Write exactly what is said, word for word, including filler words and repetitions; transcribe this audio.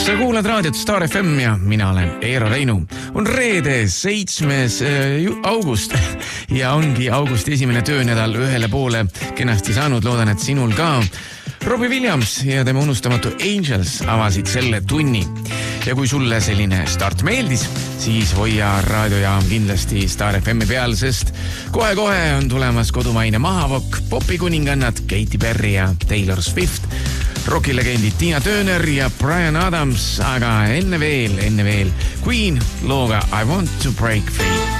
Sa kuulad raadiot Star F M ja mina olen Eero Reinu. On reede seitsmes august ja ongi augusti esimene töönädal ühele poole kenasti saanud. Loodan, et sinul ka. Robbie Williams ja tema unustamatu Angels avasid selle tunni. Ja kui sulle selline start meeldis, siis hoia raadiojaam kindlasti Star F M peal, sest kohe-kohe on tulemas kodumaine mahavokk, popikuningannad Katy Perry ja Taylor Swift, rockilegendid Tina Turner ja Bryan Adams, aga enne veel, enne veel Queen looga I Want to Break Free.